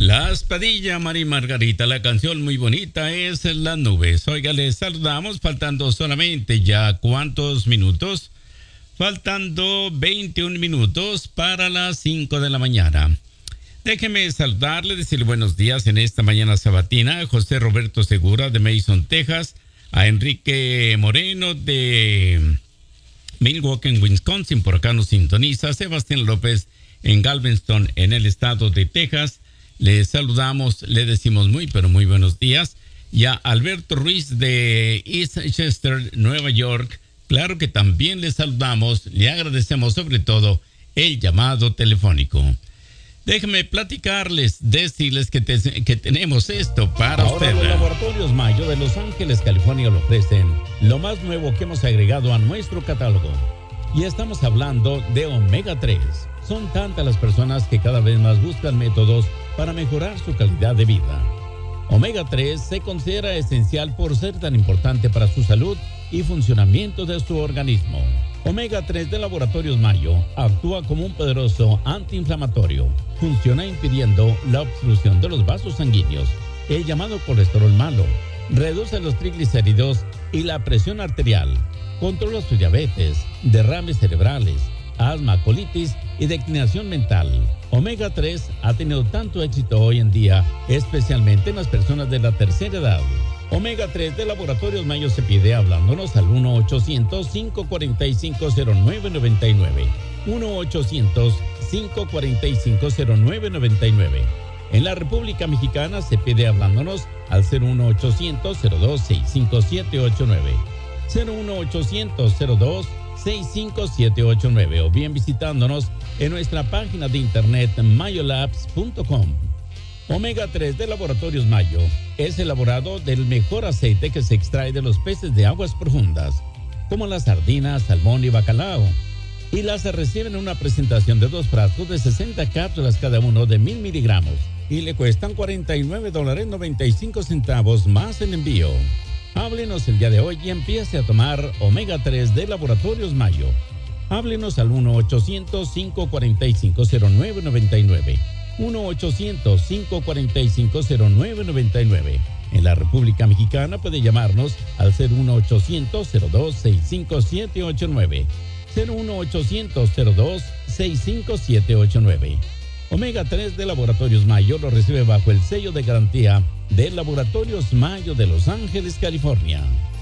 Las Padilla, Mari Margarita, la canción muy bonita es Las Nubes. Oiga, les saludamos faltando solamente ya ¿cuántos minutos? Faltando 21 minutos para las 5 de la mañana. Déjeme saludarle, decirle buenos días en esta mañana sabatina a José Roberto Segura de Mason, Texas, a Enrique Moreno de Milwaukee, Wisconsin, por acá nos sintoniza, Sebastián López en Galveston, en el estado de Texas. Le saludamos, le decimos muy, pero muy buenos días. Y a Alberto Ruiz de Eastchester, Nueva York, claro que también le saludamos, le agradecemos sobre todo el llamado telefónico. Déjenme platicarles, decirles que tenemos esto para ahora ustedes. Los Laboratorios Mayo de Los Ángeles, California lo ofrecen lo más nuevo que hemos agregado a nuestro catálogo. Y estamos hablando de Omega 3. Son tantas las personas que cada vez más buscan métodos para mejorar su calidad de vida. Omega 3 se considera esencial por ser tan importante para su salud y funcionamiento de su organismo. Omega 3 de Laboratorios Mayo actúa como un poderoso antiinflamatorio. Funciona impidiendo la obstrucción de los vasos sanguíneos, el llamado colesterol malo. Reduce los triglicéridos y la presión arterial. Controla su diabetes, derrames cerebrales, asma, colitis y declinación mental. Omega 3 ha tenido tanto éxito hoy en día, especialmente en las personas de la tercera edad. Omega 3 de Laboratorios Mayo se pide hablándonos al 1-800-545-0999. 1-800-545-0999. En la República Mexicana se pide hablándonos al 01800-02-65789. 01800-02-65789 o bien visitándonos en nuestra página de internet mayolabs.com. Omega 3 de Laboratorios Mayo es elaborado del mejor aceite que se extrae de los peces de aguas profundas, como las sardinas, salmón y bacalao. Y las reciben en una presentación de 2 frascos de 60 cápsulas cada uno de 1000 miligramos. Y le cuestan $49.95 más el envío. Háblenos el día de hoy y empiece a tomar Omega 3 de Laboratorios Mayo. Háblenos al 1-800-545-0999. 1-800-545-0999. En la República Mexicana puede llamarnos al 01800-02-65789. 01800-02-65789. Omega 3 de Laboratorios Mayo lo recibe bajo el sello de garantía de Laboratorios Mayo de Los Ángeles, California.